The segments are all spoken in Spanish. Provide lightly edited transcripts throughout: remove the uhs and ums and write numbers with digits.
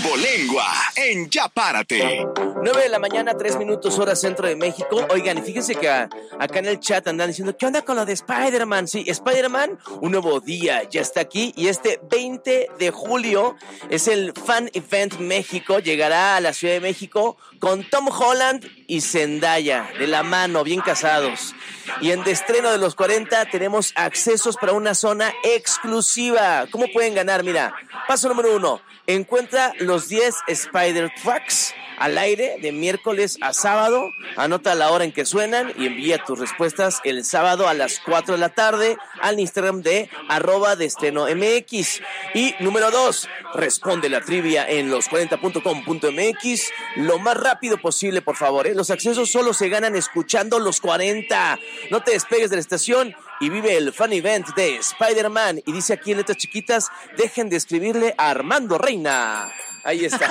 Turbolengua en Ya Párate. 9 de la mañana, 3 minutos, hora centro de México. Oigan, y fíjense que acá en el chat andan diciendo, ¿qué onda con lo de Spider-Man? Sí, Spider-Man, un nuevo día, ya está aquí. Y este 20 de julio es el Fan Event México. Llegará a la Ciudad de México con Tom Holland y Zendaya, de la mano, bien casados. Y en Destreno de los 40 tenemos accesos para una zona exclusiva. ¿Cómo pueden ganar? Mira, paso número 1. Encuentra los 10 Spider-Trucks al aire de miércoles a sábado. Anota la hora en que suenan y envía tus respuestas el sábado a las 4 de la tarde al Instagram de @DestrenoMX. Y número 2, responde la trivia en los40.com.mx lo más rápido posible, por favor. Los accesos solo se ganan escuchando los 40. No te despegues de la estación y vive el fan event de Spider-Man. Y dice aquí en letras chiquitas, dejen de escribirle a Armando Reina. Ahí está.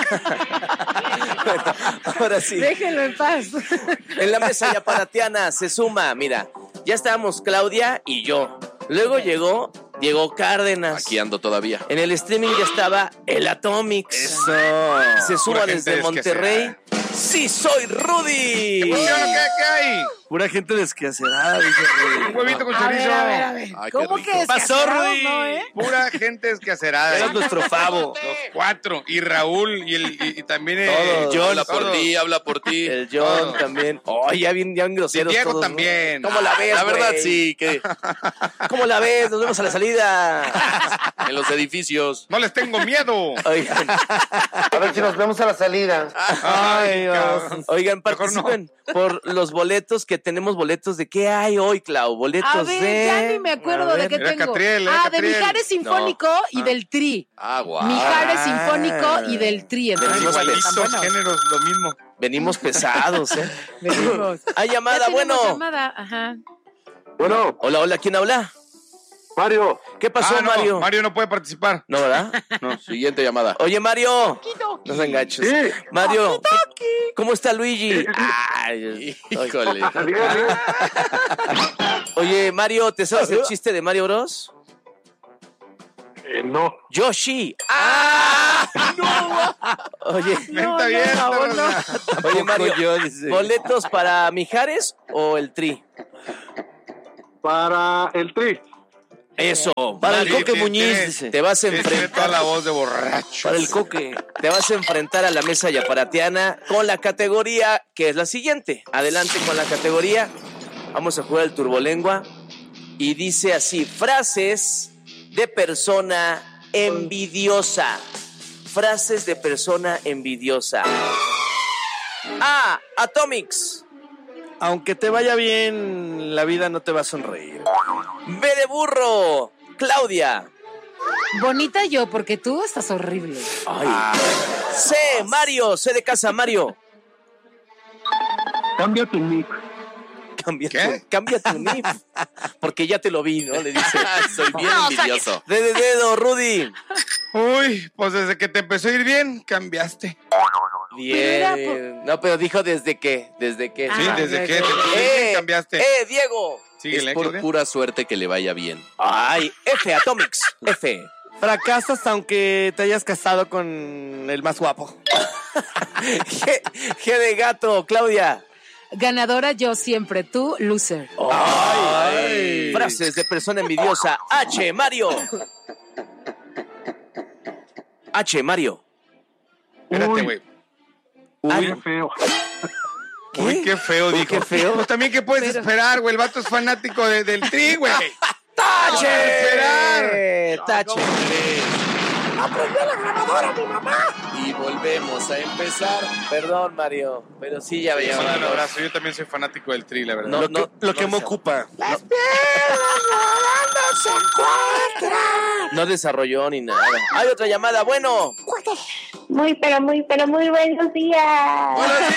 Bueno, ahora sí. Déjenlo en paz. En la mesa yaparatiana se suma, mira, ya estábamos Claudia y yo. Luego llegó Diego Cárdenas. Aquí ando todavía. En el streaming ya estaba el Atomics. Eso. Se suma desde Monterrey. ¡Sí, soy Rudy! ¿Qué hay? Pura gente desquacerada, dice Rudy. Un huevito con chorizo. A ver. Ay, ¿Cómo qué que rico. descaserados, Pasó, Rudy. no, Pura gente desquacerada. Eres nuestro favo. Los 4. Y Raúl y también Todos. John. Habla por ti. El John también. Oh, ya bien Y groseros Diego todos, ¿no? también. ¿Cómo la ves, La verdad, güey? sí, que ¿Cómo la ves? Nos vemos a la salida. en los edificios. No les tengo miedo. Oigan, A ver si nos vemos a la salida. Ay, cabrón. oigan, Mejor no. participen por los boletos que tenemos. Boletos de ¿qué hay hoy, Clau? Boletos A ver, de... ya ni me acuerdo A de ver. qué Era tengo. Catriel, era de Catriel. Mijares Sinfónico y del Tri. Guau. Mijares Sinfónico y del Tri. Entonces, Venimos Igualitos, bueno, géneros, lo mismo. Venimos pesados, ¿eh? venimos. Hay Ya llamada, tenemos bueno. llamada, ajá. Bueno, Hola, hola, ¿quién habla? Mario, ¿Qué pasó, No, Mario? Mario no puede participar. No, ¿verdad? No, siguiente llamada. Oye, Mario. No se enganches. Sí. Mario, ¿cómo está Luigi? Ay, Híjole. bien, bien. oye, Mario, ¿te sabes el chiste de Mario Bros? No. Yoshi. ¡Ah! ¡No! Oye, Está bien. oye, Mario, yo, dice. ¿boletos para Mijares o el Tri? Para el Tri. Eso, Para el Sí, Coque sí, Muñiz, tiene- dice. te vas a Tiene toda enfrentar. la voz de borracho. Para el Coque, te vas a enfrentar a la mesa yaparatiana con la categoría que es la siguiente. Adelante con la categoría. Vamos a jugar el Turbolengua. Y dice así: frases de persona envidiosa. Frases de persona envidiosa. A. Atomics. Aunque te vaya bien, la vida no te va a sonreír. B de burro. Claudia. Bonita yo, porque tú estás horrible. C. Mario. C de casa, Mario. Cambia tu nick. Cambia tu NIF. Porque ya te lo vi, ¿no? Le dice. Soy bien envidioso. D de dedo, Rudy. Uy, pues desde que te empezó a ir bien, cambiaste. Bien. No, pero dijo desde que. Desde que. Sí, Ah, desde ok, que te ok. empezó a ir bien, cambiaste. Diego. Síguele, Es por Claudia. pura suerte que le vaya bien. Ay, F, Atomics. F. Fracasas aunque te hayas casado con el más guapo. G de gato, Claudia. Ganadora yo siempre, tú, loser. Ay. Frases de persona envidiosa. H, Mario. H, Mario. Espérate, güey. Qué feo. Uy, qué feo, Uy, dijo. qué feo. Pues también, ¿qué puedes Pero- esperar, güey? El vato es fanático del Tri, güey. ¡Tache! ¡Tache! Y volvemos a empezar. Perdón, Mario, pero sí ya veía. Un abrazo. Yo también soy fanático del Tri, la verdad. No, Lo que me no, ocupa. no desarrolló ni nada. Hay otra llamada, bueno. Muy buenos días.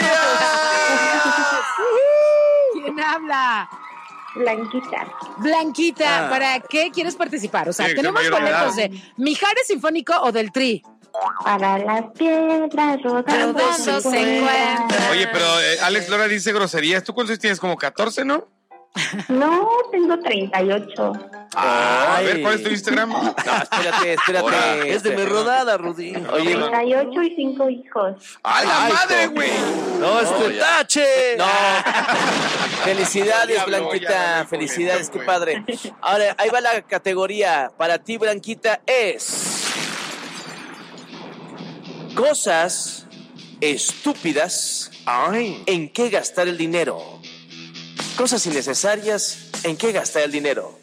¿Quién habla? Blanquita. Blanquita, ¿para qué quieres participar? O sea, Sí, que tenemos mayor de boletos edad. de Mijares Sinfónico o del Tri. Para las piedras rodando Rodando se encuentran. Oye, pero Alex Lora dice groserías. ¿Tú cuántos tienes? ¿Como 14, no? No, tengo 38. A ver, ¿cuál es tu Instagram? No, espérate. Es de mi rodada, Rudy. Oye, 38 y 5 hijos. ¡A la madre, güey! No, tache. no. Felicidades, Ya habló, Blanquita. ya habló, Felicidades, qué güey. padre. Ahora, ahí va la categoría. Para ti, Blanquita, es... cosas estúpidas en qué gastar el dinero. Cosas innecesarias en qué gastar el dinero.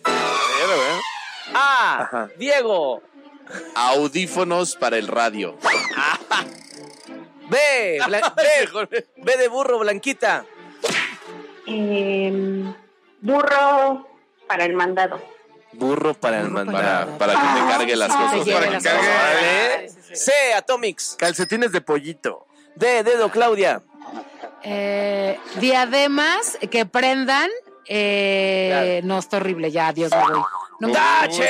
A. Ajá. Diego. Audífonos para el radio. B. B de burro, Blanquita. Burro para el mandado. Burro para el mandado. Para que te cargue las Te cosas. lleve para las que cargue. cosas. Vale. C. Atomics. Calcetines de pollito. D. Dedo, Claudia. Diademas que prendan. No, está horrible, ya, adiós, me voy. No me- ¡Tache!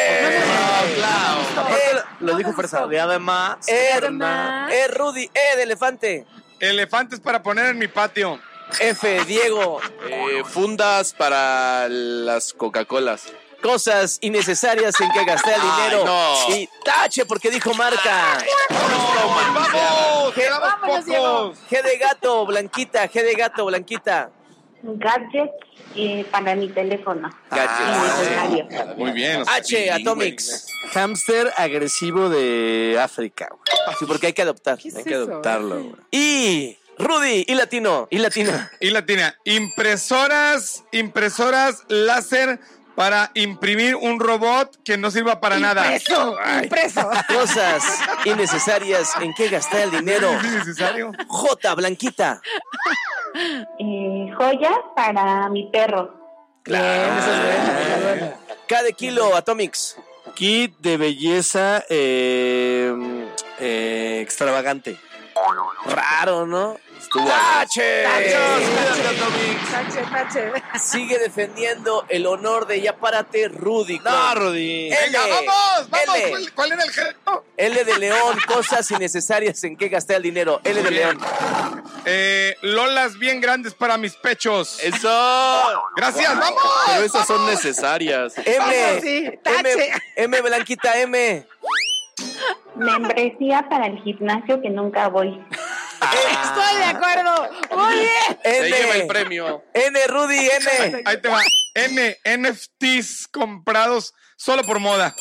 Lo dijo Fresa. De además. Además. Rudy. E de elefante. Elefantes para poner en mi patio. F. Diego. Fundas para las Coca-Colas. Cosas innecesarias en que gastar el Ay, dinero. no. Y tache porque dijo marca. ¡Vamos! ¡Quedamos Vámonos, Diego. pocos! G de gato, Blanquita. G de gato, Blanquita. Gadgets para mi teléfono. Gadgets. Necesario. Muy bien. o sea, H. bilingüe, Atomics. Hámster agresivo de África, güey. Sí, porque hay que adoptar. ¿Qué es Hay que eso? adoptarlo. Y Rudy, y latino. Y latina. Impresoras láser para imprimir un robot que no sirva para nada. Impreso. Cosas innecesarias en qué gastar el dinero. ¿Es innecesario? J. Blanquita. Joyas para mi perro. Claro. K de kilo, Atomics. Kit de belleza extravagante. Raro, ¿no? Estuvo ¡Tache! Tache. Sigue defendiendo el honor de ya párate, Rudy. No, Rudy. L. Venga, vamos. L. ¿Cuál era el género? L de León, cosas innecesarias en qué gastar el dinero. L de León. Lolas bien grandes para mis pechos. ¡Eso! Gracias, vamos. Pero esas son necesarias. M. Sí, tache. M, Blanquita, M. Membresía para el gimnasio que nunca voy. Estoy de acuerdo. Muy bien. Se lleva el N. premio. N, Rudy, N. Ahí te va. NFTs comprados solo por moda.